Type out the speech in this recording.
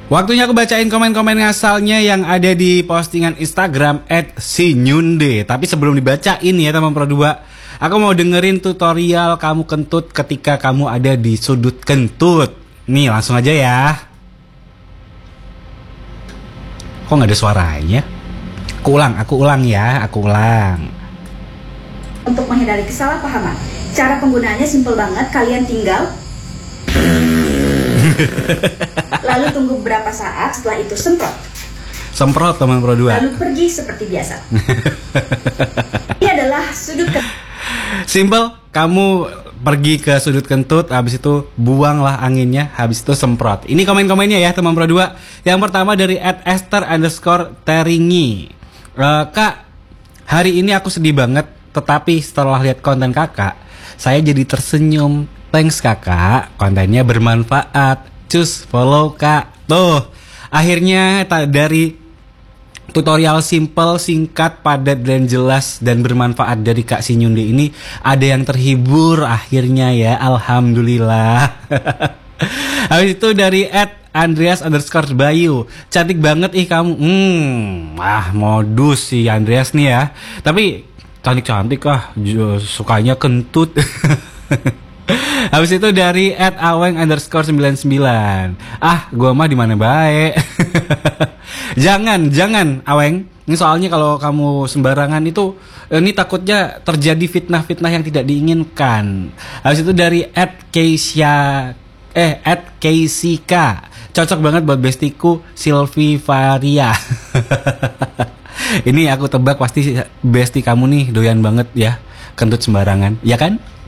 Waktunya aku bacain komen-komen ngasalnya yang ada di postingan Instagram @sinyunde. Tapi sebelum dibacain ya teman Pro 2, aku mau dengerin tutorial kamu kentut ketika kamu ada di sudut kentut. Nih langsung aja ya. Kok gak ada suaranya? Aku ulang ya. Untuk menghindari kesalahpahaman, cara penggunaannya simpel banget. Kalian tinggal lalu tunggu beberapa saat, setelah itu semprot teman Pro 2. lalu pergi seperti biasa. Ini adalah sudut Simple, kamu pergi ke sudut kentut, habis itu buanglah anginnya, habis itu semprot. Ini komen-komennya ya teman Pro 2. Yang pertama dari @esther_teringi. Kak, hari ini aku sedih banget, tetapi setelah lihat konten kakak, saya jadi tersenyum. Thanks kakak, kontennya bermanfaat. Cus, follow kak. Tuh, akhirnya dari tutorial simple, singkat, padat, dan jelas dan bermanfaat dari Kak Sinyunde ini ada yang terhibur akhirnya ya, alhamdulillah. Habis itu dari @andreas_bayu, cantik banget kamu. Modus si Andreas nih ya. Tapi cantik sukanya kentut. Habis itu dari @aweng_99. Gua mah di mana baik. Jangan Aweng. Ini soalnya kalau kamu sembarangan itu, ini takutnya terjadi fitnah-fitnah yang tidak diinginkan. Habis itu dari @keisika. Cocok banget buat bestiku Silvi Varia. Ini aku tebak pasti besti kamu nih doyan banget ya kentut sembarangan, ya kan?